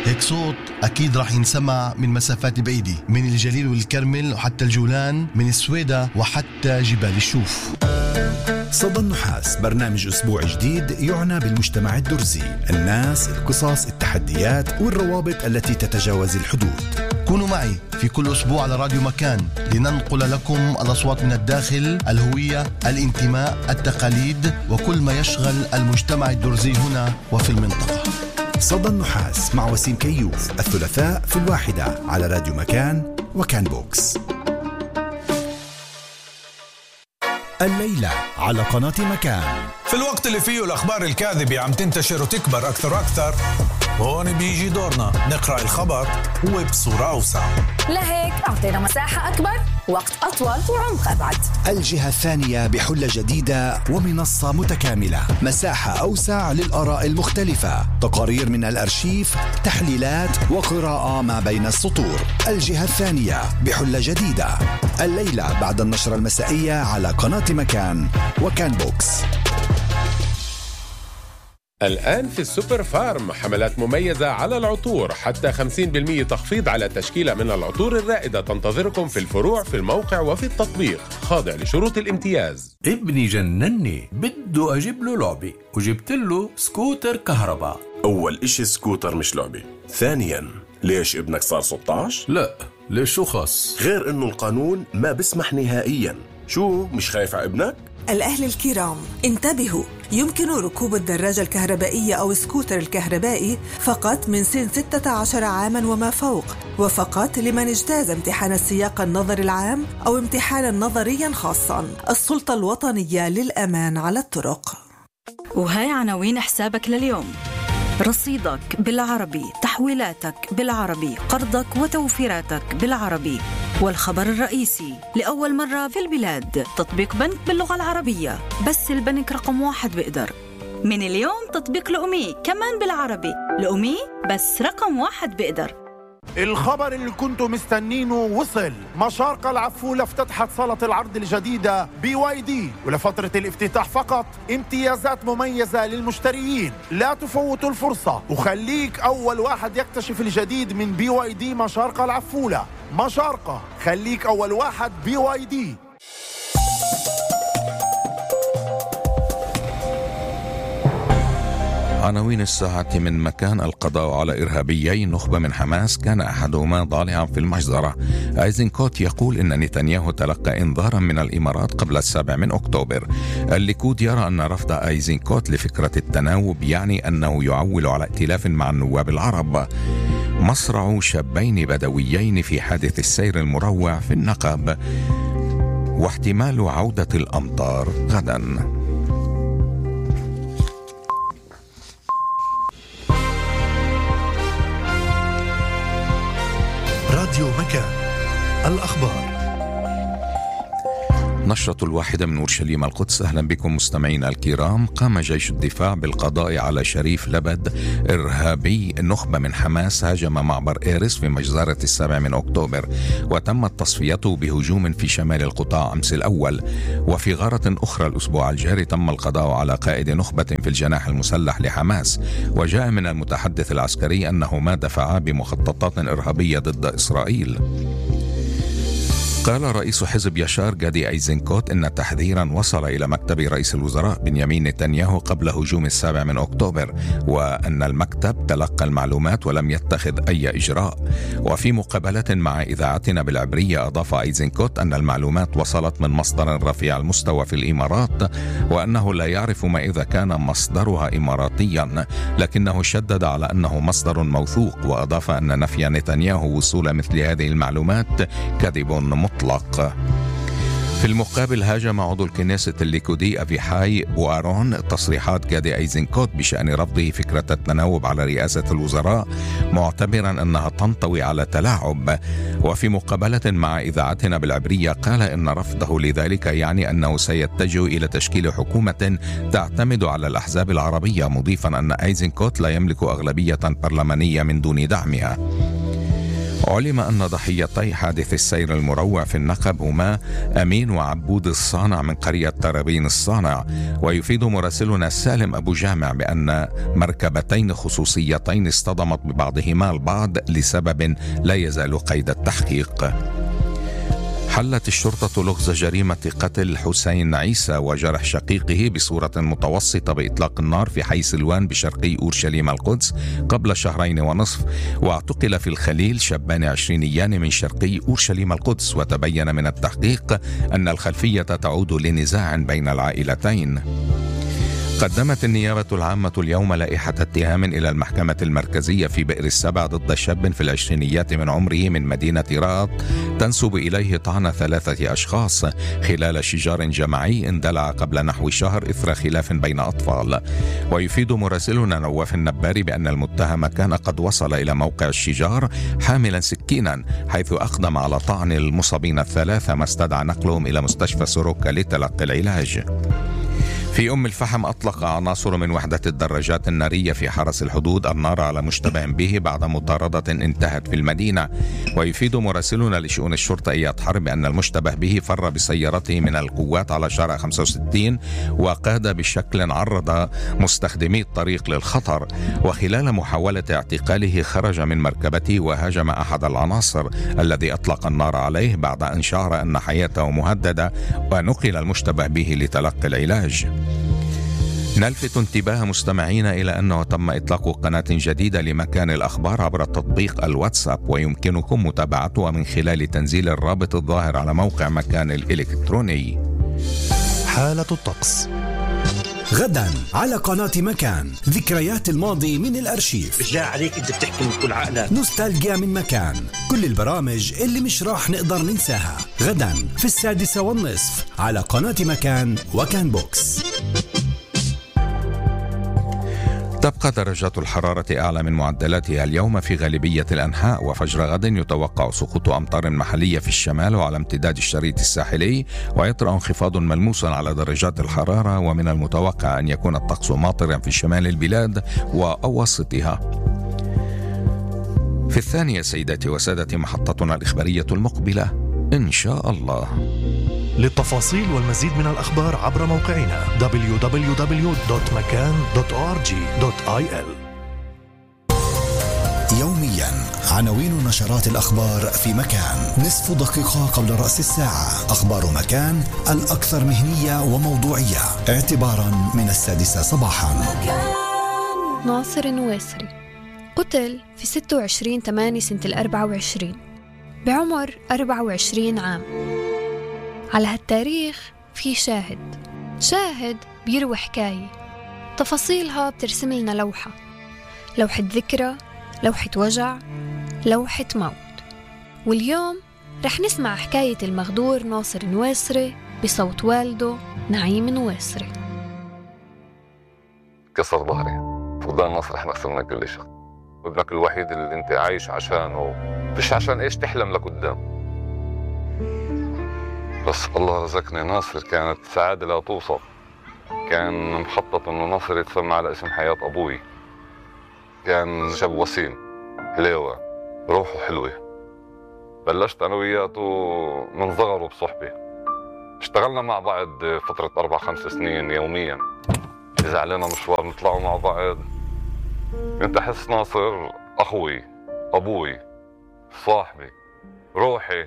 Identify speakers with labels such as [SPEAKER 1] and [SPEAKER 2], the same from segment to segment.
[SPEAKER 1] هيك صوت أكيد راح ينسمع من مسافات بعيدة، من الجليل والكرمل وحتى الجولان، من السويدة وحتى جبال الشوف.
[SPEAKER 2] صدى النحاس برنامج أسبوع جديد يعنى بالمجتمع الدرزي، الناس، القصص، التحديات والروابط التي تتجاوز الحدود.
[SPEAKER 1] كونوا معي في كل أسبوع على راديو مكان لننقل لكم الأصوات من الداخل، الهوية، الانتماء، التقاليد وكل ما يشغل المجتمع الدرزي هنا وفي المنطقة.
[SPEAKER 2] صدى النحاس مع وسيم كيوف الثلاثاء في 1 على راديو مكان وكان بوكس. الليلة على قناة مكان.
[SPEAKER 3] في الوقت اللي فيه الأخبار الكاذبة عم تنتشر وتكبر أكثر وأكثر، هون بيجي دورنا نقرأ الخبر وبصورة أوسع.
[SPEAKER 4] لهيك أعطينا مساحة أكبر، وقت أطول وعمق أبعد.
[SPEAKER 2] الجهة الثانية بحلة جديدة ومنصة متكاملة، مساحة أوسع للآراء المختلفة، تقارير من الأرشيف، تحليلات وقراءة ما بين السطور. الجهة الثانية بحلة جديدة الليلة بعد النشرة المسائية على قناة مكان وكان بوكس.
[SPEAKER 5] الآن في السوبر فارم حملات مميزة على العطور، حتى 50% تخفيض على تشكيلة من العطور الرائدة تنتظركم في الفروع، في الموقع وفي التطبيق، خاضع لشروط الامتياز.
[SPEAKER 6] ابني جنني، بده أجيب له لعبة وجبت له سكوتر كهرباء.
[SPEAKER 7] أول إشي سكوتر مش لعبة. ثانياً، ليش ابنك صار 16؟
[SPEAKER 6] لا، ليش شو خاص؟
[SPEAKER 7] غير إنه القانون ما بسمح نهائياً. شو مش خايف على ابنك؟
[SPEAKER 8] الأهل الكرام انتبهوا، يمكن ركوب الدراجة الكهربائية أو السكوتر الكهربائي فقط من سن 16 عاماً وما فوق، وفقط لمن اجتاز امتحان السياق النظري العام أو امتحانا نظريا خاصا. السلطة الوطنية للأمان على الطرق.
[SPEAKER 9] وهاي عناوين حسابك لليوم: رصيدك بالعربي، تحويلاتك بالعربي، قرضك وتوفيراتك بالعربي. والخبر الرئيسي: لأول مرة في البلاد تطبيق بنك باللغة العربية، بس البنك رقم 1 بيقدر. من اليوم تطبيق لأمي كمان بالعربي، لأمي بس رقم 1 بيقدر.
[SPEAKER 10] الخبر اللي كنتوا مستنينه وصل. مشارقة العفولة افتتحت صالة العرض الجديدة BYD، ولفترة الافتتاح فقط امتيازات مميزة للمشتريين. لا تفوتوا الفرصة وخليك أول واحد يكتشف الجديد من BYD مشارقة العفولة. مشارقة، خليك أول واحد BYD.
[SPEAKER 11] عناوين الساعة من مكان: القضاء على إرهابيي نخبة من حماس، كان أحدهما ضالعا في المجزرة. أيزنكوت يقول إن نتنياهو تلقى إنذارا من الإمارات قبل 7 أكتوبر. الليكود يرى أن رفض أيزنكوت لفكرة التناوب يعني أنه يعول على ائتلاف مع النواب العرب. مصرع شابين بدويين في حادث السير المروع في النقب، واحتمال عودة الأمطار غدا.
[SPEAKER 2] راديو مكان، الأخبار.
[SPEAKER 11] نشرة 1 من أورشليم القدس. أهلا بكم مستمعينا الكرام. قام جيش الدفاع بالقضاء على شريف لبد، إرهابي نخبة من حماس هاجم معبر إيرس في مجزرة 7 أكتوبر، وتمت تصفيته بهجوم في شمال القطاع أمس الأول. وفي غارة أخرى الأسبوع الجاري تم القضاء على قائد نخبة في الجناح المسلح لحماس، وجاء من المتحدث العسكري أنه ما دفع بمخططات إرهابية ضد إسرائيل. قال رئيس حزب يشار جادي أيزنكوت إن تحذيرا وصل إلى مكتب رئيس الوزراء بنيامين نتنياهو قبل هجوم 7 أكتوبر، وأن المكتب تلقى المعلومات ولم يتخذ أي إجراء. وفي مقابلة مع إذاعتنا بالعبرية أضاف أيزنكوت أن المعلومات وصلت من مصدر رفيع المستوى في الإمارات، وأنه لا يعرف ما إذا كان مصدرها إماراتيا، لكنه شدد على أنه مصدر موثوق، وأضاف أن نفي نتنياهو وصول مثل هذه المعلومات كذب مطلق. في المقابل هاجم عضو الكنيسة الليكودي أفيحاي بوارون تصريحات جادي أيزنكوت بشأن رفضه فكرة التناوب على رئاسة الوزراء، معتبرا أنها تنطوي على تلاعب. وفي مقابلة مع إذاعتنا بالعبرية قال إن رفضه لذلك يعني أنه سيتجه إلى تشكيل حكومة تعتمد على الأحزاب العربية، مضيفا أن أيزنكوت لا يملك أغلبية برلمانية من دون دعمها. علم أن ضحيتي حادث السير المروع في النقب هما أمين وعبود الصانع من قرية ترابين الصانع. ويفيد مراسلنا سالم أبو جامع بأن مركبتين خصوصيتين اصطدمت ببعضهما البعض لسبب لا يزال قيد التحقيق. حلت الشرطة لغز جريمة قتل حسين عيسى وجرح شقيقه بصورة متوسطة بإطلاق النار في حي سلوان بشرقي أورشليم القدس قبل 2.5 شهور. واعتقل في الخليل شابان 20 من شرقي أورشليم القدس. وتبين من التحقيق أن الخلفية تعود لنزاع بين العائلتين. قدمت النيابة العامة اليوم لائحة اتهام إلى المحكمة المركزية في بئر السبع ضد شاب في 20 من عمره من مدينة رات تنسب إليه طعن 3 أشخاص خلال شجار جماعي اندلع قبل نحو شهر إثر خلاف بين أطفال. ويفيد مراسلنا نواف النباري بأن المتهم كان قد وصل إلى موقع الشجار حاملا سكينا، حيث أقدم على طعن المصابين 3 ما استدعى نقلهم إلى مستشفى سوروكا لتلقي العلاج. في أم الفحم أطلق عناصر من وحدة الدراجات النارية في حرس الحدود النار على مشتبه به بعد مطاردة انتهت في المدينة. ويفيد مراسلنا لشؤون الشرطة إياد حرب بأن المشتبه به فر بسيارته من القوات على شارع 65 وقاد بشكل عرض مستخدمي الطريق للخطر. وخلال محاولة اعتقاله خرج من مركبته وهاجم أحد العناصر الذي أطلق النار عليه بعد أن شعر أن حياته مهددة، ونقل المشتبه به لتلقي العلاج. نلفت انتباه مستمعينا إلى أنه تم إطلاق قناة جديدة لمكان الأخبار عبر تطبيق الواتساب، ويمكنكم متابعتها من خلال تنزيل الرابط الظاهر على موقع مكان الإلكتروني.
[SPEAKER 2] حالة الطقس غدا على قناة مكان، ذكريات الماضي من الأرشيف.
[SPEAKER 12] بالله عليك أنت بتحكي من كل عقلك.
[SPEAKER 2] نوستالجيا من مكان، كل البرامج اللي مش راح نقدر ننساها غدا في 6:30 على قناة مكان وكان بوكس.
[SPEAKER 11] تبقى درجات الحرارة أعلى من معدلاتها اليوم في غالبية الأنحاء، وفجر غد يتوقع سقوط أمطار محلية في الشمال وعلى امتداد الشريط الساحلي، ويطرأ انخفاض ملموس على درجات الحرارة، ومن المتوقع أن يكون الطقس ماطرا في شمال البلاد وأواسطها. في الثانية سيداتي وسادتي محطتنا الإخبارية المقبلة إن شاء الله.
[SPEAKER 13] للتفاصيل والمزيد من الأخبار عبر موقعنا www.makan.org.il.
[SPEAKER 2] يوميا عناوين نشرات الأخبار في مكان، نصف دقيقة قبل رأس الساعة. أخبار مكان الأكثر مهنية وموضوعية اعتبارا من 6 صباحا.
[SPEAKER 14] ناصر النويسري قتل في 26/8/24 بعمر 24 عام. على هالتاريخ في شاهد بيروي حكاية تفاصيلها بترسم لنا لوحة ذكرى، لوحة وجع، لوحة موت. واليوم رح نسمع حكاية المغدور ناصر نويسري بصوت والده نعيم نويسري.
[SPEAKER 15] كسر ظهري، فقدان ناصر احنا خسرنا كل شيء. ابنك الوحيد اللي انت عايش عشانه، مش عشان ايش تحلم لقدام. بس الله رزقني ناصر كانت سعادة لا توصف. كان مخطط انه ناصر يتسمى على اسم حياة ابوي. كان شاب وسيم حليوة، روحه حلوة. بلشت انا وياته من صغره بصحبة. اشتغلنا مع بعض فترة 4-5 سنين يوميا. اذا علينا مشوار نطلعوا مع بعض. كنت احس ناصر اخوي، ابوي، صاحبي، روحي.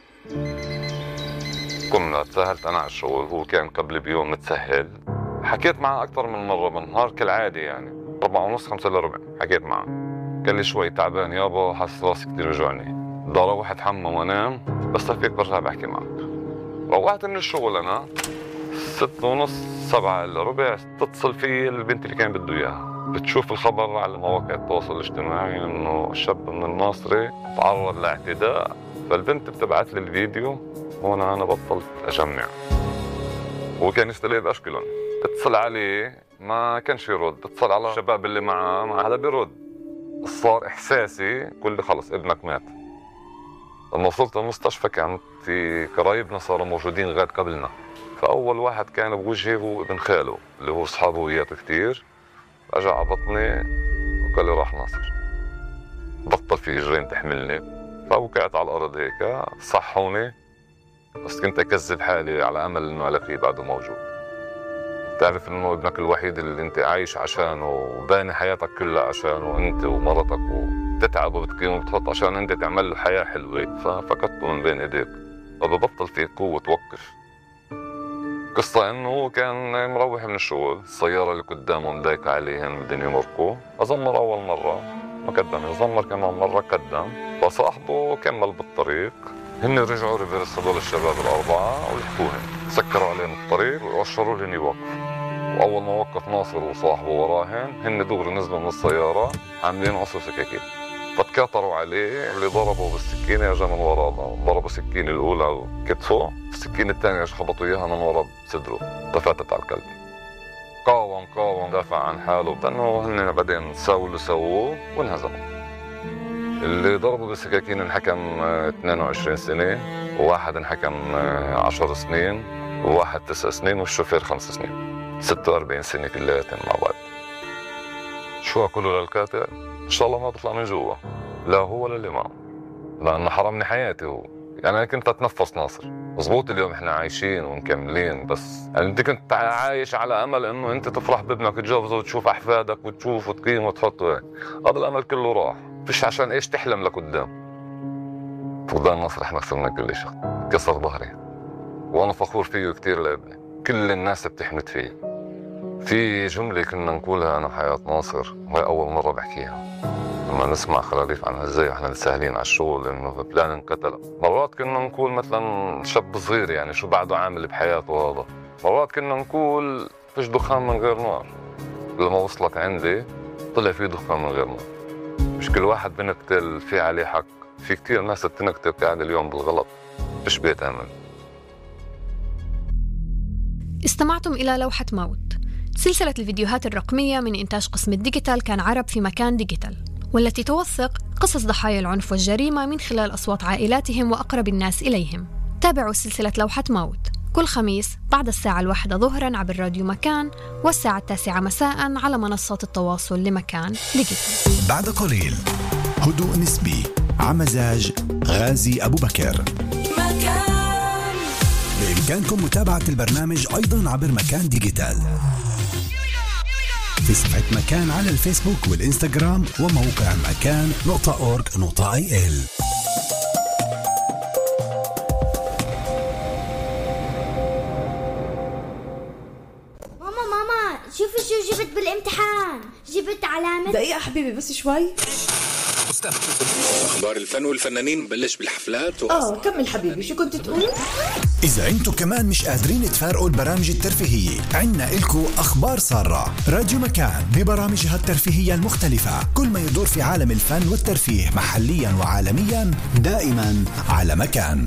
[SPEAKER 15] كنا تسهلت أنا على الشغل، هو كان قبل بيوم متسهل. حكيت معه أكثر من مرة بالنهار كالعادة، يعني 4:30 5 إلا ربع حكيت معه. قال لي شوي تعبان يابا، حاسس راسي كتير وجعني، بدي أروح أتحمم وأنام، بس هيك برجع بحكي معك. روحت من الشغل أنا 6:30 7 إلا ربع، تتصل في البنت اللي كان بده إياها، بتشوف الخبر على مواقع التواصل الاجتماعي إنه شاب من الناصري تعرض لاعتداء. فالبنت بتبعت لي الفيديو، هون أنا بطلت أجمع. هو كان يستلقي بأشكلهم، اتصل عليه ما كانش يرد، اتصل على الشباب اللي معه ما حدا بيرد. صار إحساسي كل خلص ابنك مات. لما وصلت المستشفى كانت قرايبنا صاروا موجودين غاد قبلنا. فأول واحد كان بوجهي هو ابن خاله اللي هو أصحابه وياته كتير. أجا على بطني وقال لي راح ناصر، بطل في إجرين تحملني. فوقعت على الأرض هيك صحوني، بس كنت أكذب حالي على أمل إنه علقي بعده موجود. تعرف إنه ابنك الوحيد اللي أنت عايش عشانه وباني حياتك كلها عشانه أنت ومرتك، وتتعب وبتقيم وبتحط عشان أنت تعمل له حياة حلوة، ففقدته من بين إيديك، فببطل فيه قوة توقف. قصة إنه كان مروح من الشغل، السيارة اللي قدامه مضايقة عليهم بدهم يمرقوا، أزمر أول مرة ما قدم، يزمر كمان مرة قدم، فصاحبه كمل بالطريق. هن رجعوا ريفيرس هذول الشباب الأربعة ولحقوهم، سكروا عليهم الطريق وأشروا لهم يوقفوا. وأول ما وقف ناصر وصاحبه وراهن، هن دغري نزلوا من السيارة عاملين قصف سكاكين، فتكاثروا عليه. اللي ضربوا بالسكينة اجى من وراه، ضربوا السكينة الأولى بكتفه، السكينة الثانية خبطوا إياها من ورا بصدره، تفاتت على الكلب. قاوم دافع عن حاله، لأنه هن بعدين سووا اللي سووه وانهزموا. اللي ضربوا بالسكاكين انحكم 22 سنة، وواحد انحكم 10 سنين، وواحد 9 سنين، والشوفير 5 سنين. 46 سنة كلياتهم مع بعض. شو أقوله للقاتل؟ إن شاء الله ما بطلع من جوا، لا هو ولا اللي معه، لأنه حرمني حياتي هو. يعني أنا كنت أتنفس ناصر. مزبوط اليوم إحنا عايشين ومكملين، بس يعني أنت كنت عايش على أمل إنه أنت تفرح بابنك وتجوزه وتشوف أحفادك وتشوف وتقيم وتحط هيك. هذا الأمل كله راح. فيش عشان إيش تحلم لقدام. فقدان ناصر إحنا خسرنا كل شيء. كسر ظهري. وأنا فخور فيه كتير لابني. كل الناس بتحمد فيه. في جملة كنا نقولها أنا وحياة ناصر، وهي أول مرة بحكيها. لما نسمع خلاليف عنها ازاي واحنا ساهلين على الشغل انه فلان انقتل، مرات كنا نقول مثلا شاب صغير يعني شو بعده عامل بحياته هذا، مرات كنا نقول فيش دخان من غير نار. لما وصلت عندي طلع في دخان من غير نار. مش كل واحد بنقتل في عليه حق، في كتير ناس بتنقتل قاعد اليوم بالغلط، فيش بيت امن.
[SPEAKER 14] استمعتم إلى لوحة موت، سلسلة الفيديوهات الرقمية من إنتاج قسم الديجيتال كان عرب في مكان ديجيتال، والتي توثق قصص ضحايا العنف والجريمة من خلال أصوات عائلاتهم وأقرب الناس إليهم. تابعوا سلسلة لوحة موت كل خميس بعد 1:01 ظهراً عبر راديو مكان، والساعة 9 مساءً على منصات التواصل لمكان ديجيتال.
[SPEAKER 2] بعد قليل هدوء نسبي عمزاج غازي أبو بكر. مكان. بإمكانكم متابعة البرنامج أيضاً عبر مكان ديجيتال في صفحة مكان على الفيسبوك والإنستغرام وموقع مكان.org.il.
[SPEAKER 16] ماما شوفي شو جبت بالامتحان، جبت علامة.
[SPEAKER 17] دقيقة حبيبي بس شوي.
[SPEAKER 18] أخبار الفن والفنانين بلش بالحفلات
[SPEAKER 17] كمل حبيبي، شو كنت تقول؟
[SPEAKER 2] إذا أنتوا كمان مش قادرين تفارقوا البرامج الترفيهية، عنا إلكو أخبار سارة. راديو مكان ببرامجها الترفيهية المختلفة، كل ما يدور في عالم الفن والترفيه محليا وعالميا، دائما على مكان.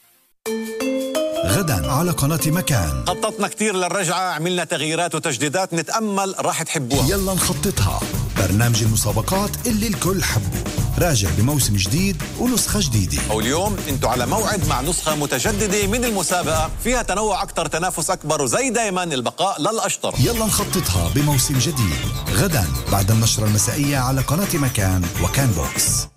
[SPEAKER 2] غدا على قناة مكان
[SPEAKER 19] خططنا كتير للرجعة، عملنا تغييرات وتجديدات نتأمل راح تحبوها.
[SPEAKER 2] يلا نخططها. برنامج المسابقات اللي الكل حبه راجع بموسم جديد ونسخة جديدة.
[SPEAKER 19] واليوم انتوا على موعد مع نسخة متجددة من المسابقة، فيها تنوع أكتر، تنافس أكبر، وزي دايما البقاء للأشطر.
[SPEAKER 2] يلا نخططها بموسم جديد غدا بعد النشرة المسائية على قناة مكان وكان بوكس.